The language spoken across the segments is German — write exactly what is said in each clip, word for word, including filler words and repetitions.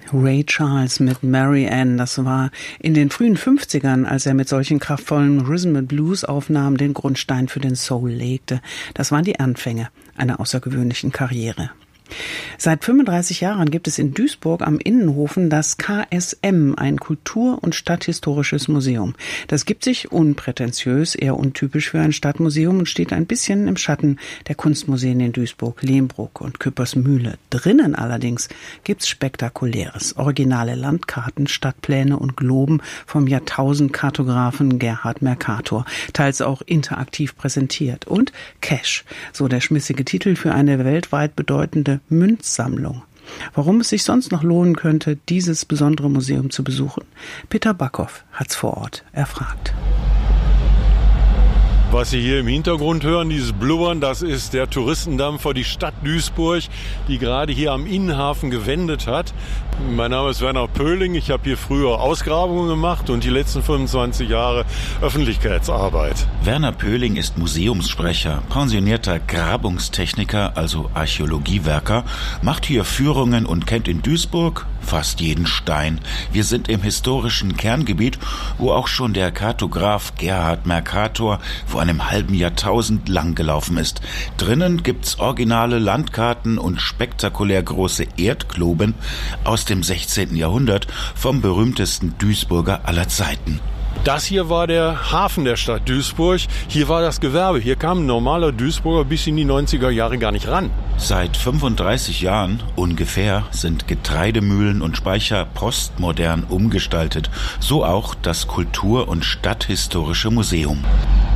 Ray Charles mit Mary Ann, das war in den frühen fünfzigern, als er mit solchen kraftvollen Rhythm and Blues Aufnahmen den Grundstein für den Soul legte. Das waren die Anfänge einer außergewöhnlichen Karriere. Seit fünfunddreißig Jahren gibt es in Duisburg am Innenhofen das K S M, ein Kultur- und Stadthistorisches Museum. Das gibt sich unprätentiös, eher untypisch für ein Stadtmuseum und steht ein bisschen im Schatten der Kunstmuseen in Duisburg, Lehmbruck und Küppersmühle. Drinnen allerdings gibt's Spektakuläres, originale Landkarten, Stadtpläne und Globen vom Jahrtausendkartografen Gerhard Mercator, teils auch interaktiv präsentiert. Und Cash, so der schmissige Titel für eine weltweit bedeutende Münzsammlung. Warum es sich sonst noch lohnen könnte, dieses besondere Museum zu besuchen? Peter Backhoff hat's vor Ort erfragt. Was Sie hier im Hintergrund hören, dieses Blubbern, das ist der Touristendampfer, die Stadt Duisburg, die gerade hier am Innenhafen gewendet hat. Mein Name ist Werner Pöhling, ich habe hier früher Ausgrabungen gemacht und die letzten fünfundzwanzig Jahre Öffentlichkeitsarbeit. Werner Pöhling ist Museumssprecher, pensionierter Grabungstechniker, also Archäologiewerker, macht hier Führungen und kennt in Duisburg fast jeden Stein. Wir sind im historischen Kerngebiet, wo auch schon der Kartograf Gerhard Mercator vor einem halben Jahrtausend lang gelaufen ist. Drinnen gibt's originale Landkarten und spektakulär große Erdgloben aus dem sechzehnten Jahrhundert vom berühmtesten Duisburger aller Zeiten. Das hier war der Hafen der Stadt Duisburg. Hier war das Gewerbe. Hier kam ein normaler Duisburger bis in die neunziger Jahre gar nicht ran. Seit fünfunddreißig Jahren ungefähr sind Getreidemühlen und Speicher postmodern umgestaltet. So auch das Kultur- und Stadthistorische Museum.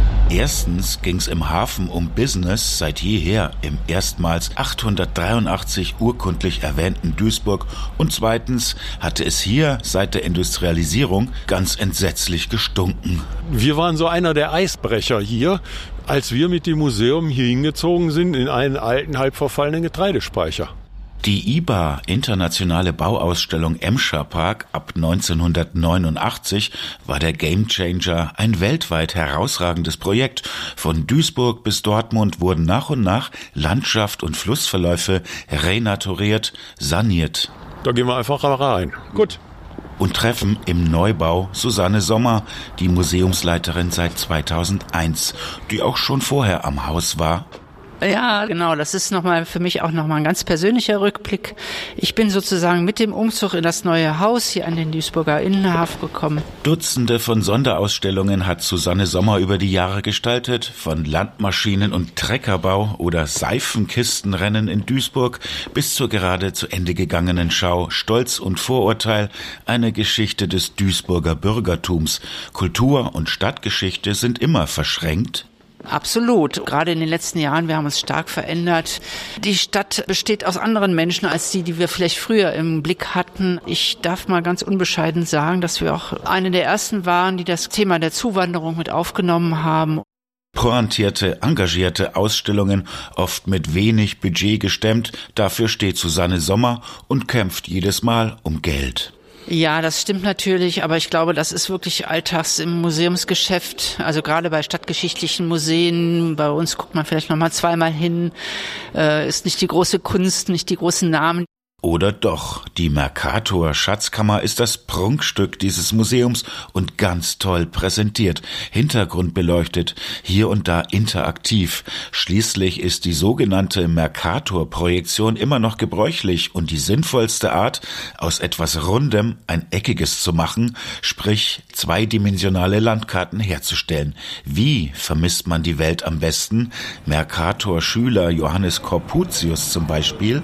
Erstens ging's im Hafen um Business seit jeher im erstmals achthundertdreiundachtzig urkundlich erwähnten Duisburg und zweitens hatte es hier seit der Industrialisierung ganz entsetzlich gestunken. Wir waren so einer der Eisbrecher hier, als wir mit dem Museum hier hingezogen sind in einen alten, halb verfallenen Getreidespeicher. Die I B A, Internationale Bauausstellung Emscher Park ab neunzehnhundertneunundachtzig, war der Gamechanger, ein weltweit herausragendes Projekt. Von Duisburg bis Dortmund wurden nach und nach Landschaft und Flussverläufe renaturiert, saniert. Da gehen wir einfach rein. Gut. Und treffen im Neubau Susanne Sommer, die Museumsleiterin seit zweitausendeins, die auch schon vorher am Haus war. Ja, genau. Das ist nochmal für mich auch nochmal ein ganz persönlicher Rückblick. Ich bin sozusagen mit dem Umzug in das neue Haus hier an den Duisburger Innenhafen gekommen. Dutzende von Sonderausstellungen hat Susanne Sommer über die Jahre gestaltet. Von Landmaschinen- und Treckerbau oder Seifenkistenrennen in Duisburg bis zur gerade zu Ende gegangenen Schau Stolz und Vorurteil, eine Geschichte des Duisburger Bürgertums. Kultur- und Stadtgeschichte sind immer verschränkt. Absolut. Gerade in den letzten Jahren, wir haben uns stark verändert. Die Stadt besteht aus anderen Menschen als die, die wir vielleicht früher im Blick hatten. Ich darf mal ganz unbescheiden sagen, dass wir auch eine der ersten waren, die das Thema der Zuwanderung mit aufgenommen haben. Pointierte, engagierte Ausstellungen, oft mit wenig Budget gestemmt. Dafür steht Susanne Sommer und kämpft jedes Mal um Geld. Ja, das stimmt natürlich, aber ich glaube, das ist wirklich Alltags im Museumsgeschäft. Also gerade bei stadtgeschichtlichen Museen, bei uns guckt man vielleicht noch mal zweimal hin, äh, ist nicht die große Kunst, nicht die großen Namen. Oder doch, die Mercator Schatzkammer ist das Prunkstück dieses Museums und ganz toll präsentiert, hintergrundbeleuchtet, hier und da interaktiv. Schließlich ist die sogenannte Mercator-Projektion immer noch gebräuchlich und die sinnvollste Art, aus etwas Rundem ein Eckiges zu machen, sprich zweidimensionale Landkarten herzustellen. Wie vermisst man die Welt am besten? Mercator-Schüler Johannes Corputius zum Beispiel.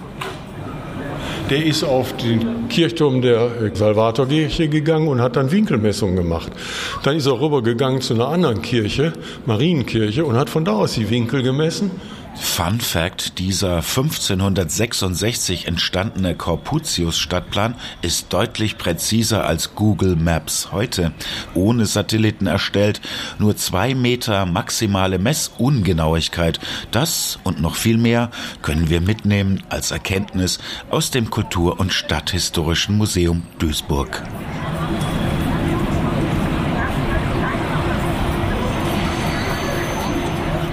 Der ist auf den Kirchturm der Salvatorkirche gegangen und hat dann Winkelmessungen gemacht. Dann ist er rübergegangen zu einer anderen Kirche, Marienkirche, und hat von da aus die Winkel gemessen. Fun Fact, dieser fünfzehnhundertsechsundsechzig entstandene Corputius-Stadtplan ist deutlich präziser als Google Maps heute. Ohne Satelliten erstellt, nur zwei Meter maximale Messungenauigkeit. Das und noch viel mehr können wir mitnehmen als Erkenntnis aus dem Kultur- und Stadthistorischen Museum Duisburg.